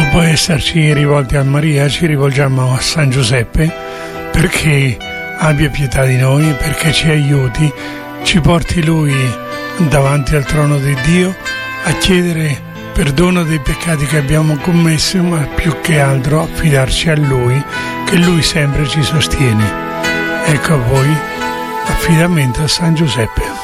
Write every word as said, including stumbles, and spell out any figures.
dopo esserci rivolti a Maria, ci rivolgiamo a San Giuseppe perché abbia pietà di noi, perché ci aiuti, ci porti Lui davanti al trono di Dio a chiedere perdono dei peccati che abbiamo commesso, ma più che altro affidarci a Lui, che Lui sempre ci sostiene. Ecco a voi, affidamento a San Giuseppe.